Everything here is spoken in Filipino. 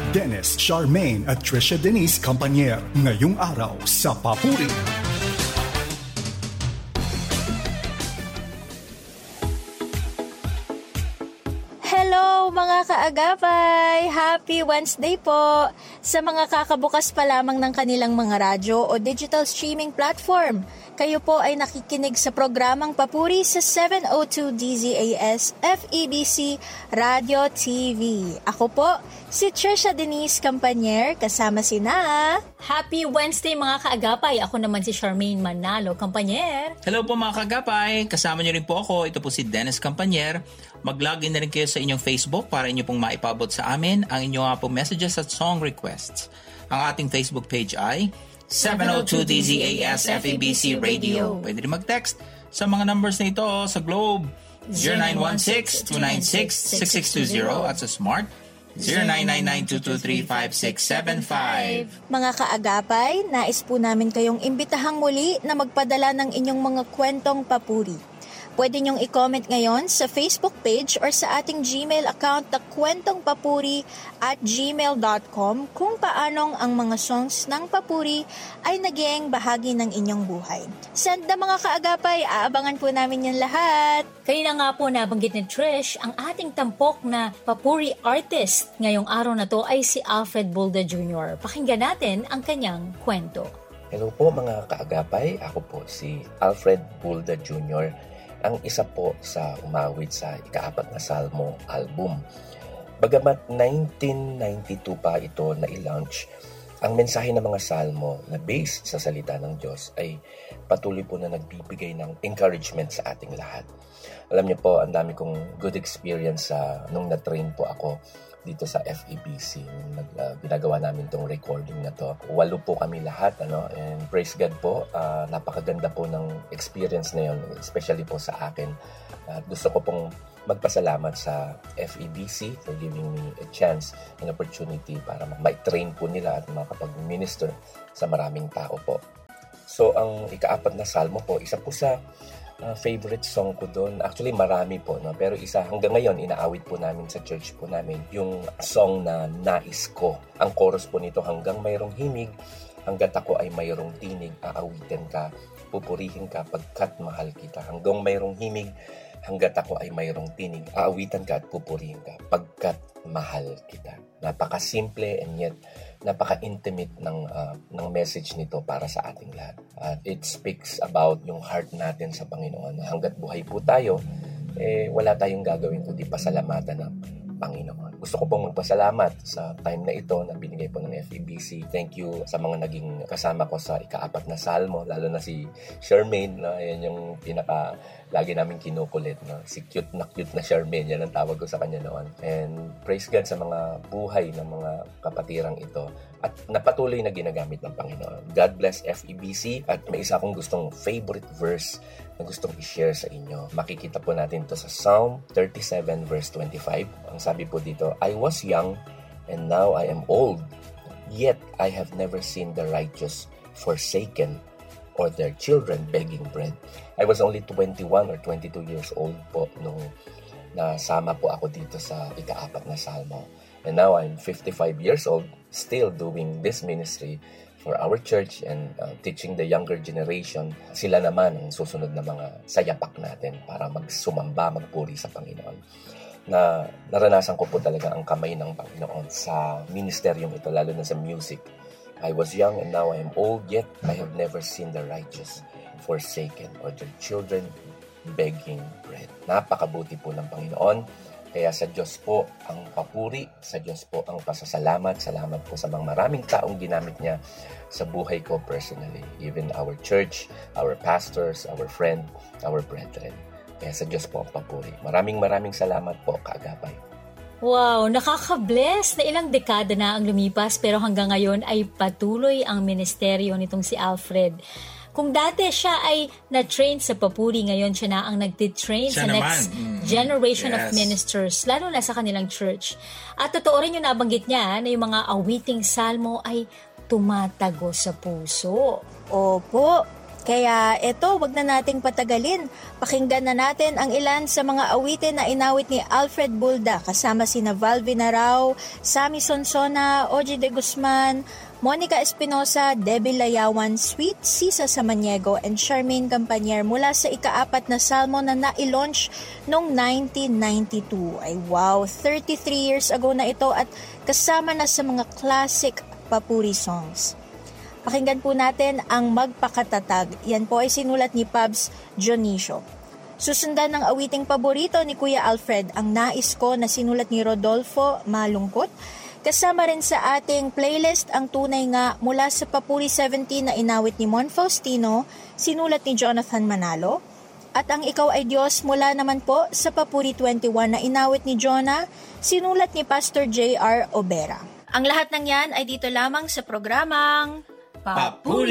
Dennis Charmaine at Trisha Denise Campanier. Ngayong araw sa Papuri. Hello mga kaagapay! Happy Wednesday po! Sa mga kakabukas pa lamang ng kanilang mga radyo o digital streaming platform, kayo po ay nakikinig sa programang Papuri sa 702 DZAS FEBC Radio TV. Ako po, si Trisha Denise Campanier, kasama sina... Happy Wednesday mga kaagapay! Ako naman si Charmaine Manalo Campanier. Hello po mga kaagapay! Kasama niyo rin po ako. Ito po si Dennis Campanier. Mag-login na rin kayo sa inyong Facebook para inyo pong maipabot sa amin ang inyong pong messages at song requests. Ang ating Facebook page ay 702 DZAS FEBC Radio. Pwede rin mag-text sa mga numbers na ito sa Globe 0916-296-6620 at sa Smart 0999-223-5675. Mga kaagapay, nais po namin kayong imbitahang muli na magpadala ng inyong mga kwentong papuri. Pwede niyong i-comment ngayon sa Facebook page or sa ating Gmail account na kwentongpapuri@gmail.com kung paanong ang mga songs ng papuri ay naging bahagi ng inyong buhay. Send na mga kaagapay, aabangan po namin yan lahat. Kanina nga po nabanggit ni Trish, ang ating tampok na papuri artist ngayong araw na to ay si Alfred Bulda Jr. Pakinggan natin ang kanyang kwento. Hello po mga kaagapay, ako po si Alfred Bulda Jr., ang isa po sa umawit sa ika-4 na Salmo album. Bagamat 1992 pa ito na i-launch, ang mensahe ng mga Salmo na based sa salita ng Diyos ay patuloy po na nagbibigay ng encouragement sa ating lahat. Alam niyo po, ang dami kong good experience nung na-train po ako dito sa FEBC. Ginagawa namin tong recording na to. 8 po kami lahat, and praise God po, napakaganda po ng experience na yun, especially po sa akin. Gusto ko pong magpasalamat sa FEBC for giving me a chance and opportunity para ma-train po nila at makapag-minister sa maraming tao po. So, ang ika-4 na Salmo po, isa po sa favorite song ko doon. Actually, marami po, no? Pero isa, hanggang ngayon, inaawit po namin sa church po namin, yung song na Nais Ko. Ang chorus po nito, hanggang mayroong himig, hanggat ako ay mayroong tinig, aawitin ka, pupurihin ka, pagkat mahal kita. Hanggang mayroong himig, hanggat ako ay mayroong tinig, aawitan ka at pupurihin ka, pagkat mahal kita. Napaka-simple and yet napaka-intimate ng message nito para sa ating lahat. It speaks about yung heart natin sa Panginoon. Hanggat buhay po tayo, wala tayong gagawin kundi pasalamatan ng Panginoon. Gusto ko pong magpasalamat sa time na ito na binigay po ng FEBC. Thank you sa mga naging kasama ko sa ika-4 na Salmo, lalo na si Charmaine, no? Yan yung lagi namin kinukulit, no? Si cute na Charmaine, yan ang tawag ko sa kanya noon. And praise God sa mga buhay ng mga kapatirang ito at napatuloy na ginagamit ng Panginoon. God bless FEBC. At may isa akong gustong favorite verse na gustong i-share sa inyo. Makikita po natin ito sa Psalm 37 verse 25. Ang sabi po dito, I was young and now I am old, yet I have never seen the righteous forsaken or their children begging bread. I was only 21 or 22 years old po nung nasama po ako dito sa ika-4 na Salmo. And now I'm 55 years old, still doing this ministry for our church and teaching the younger generation. Sila naman ang susunod na mga sayapak natin para magsumamba, magpuri sa Panginoon. Na naranasan ko po talaga ang kamay ng Panginoon sa ministeryong ito, lalo na sa music. I was young and now I am old, yet I have never seen the righteous forsaken or their children begging bread. Napakabuti po ng Panginoon. Kaya sa Diyos po ang papuri, sa Diyos po ang pasasalamat. Salamat po sa mga maraming taong ginamit niya sa buhay ko personally. Even our church, our pastors, our friend, our brethren. Kaya sa Diyos po ang papuri. Maraming salamat po, kaagapay. Wow, nakaka-bless na ilang dekada na ang lumipas pero hanggang ngayon ay patuloy ang ministeryo nitong si Alfred. Kung dati siya ay na-train sa papuri, ngayon siya na ang nagtitrain sa next generation of ministers, lalo na sa kanilang church. At totoo rin yung nabanggit niya na yung mga awiting salmo ay tumatago sa puso. Opo, Kaya eto, wag na nating patagalin. Pakinggan na natin ang ilan sa mga awitin na inawit ni Alfred Bulda kasama sina Val Vinarao, Sammy Sonsona, Oji de Guzman, Monica Espinosa, Debbie Layawan, Sweet Sisa Samaniego, and Charmaine Campanier mula sa ika-4 na salmo na na-launch noong 1992. Ay wow, 33 years ago na ito at kasama na sa mga classic papuri songs. Pakinggan po natin ang Magpakatatag. Yan po ay sinulat ni Pabs Dionisio. Susundan ng awiting paborito ni Kuya Alfred, ang Nais Ko na sinulat ni Rodolfo Malungkot. Kasama rin sa ating playlist ang Tunay Nga mula sa Papuri 17 na inawit ni Mon Faustino, sinulat ni Jonathan Manalo. At ang Ikaw ay Diyos mula naman po sa Papuri 21 na inawit ni Jonah, sinulat ni Pastor J.R. Obera. Ang lahat ng yan ay dito lamang sa programang Papuri!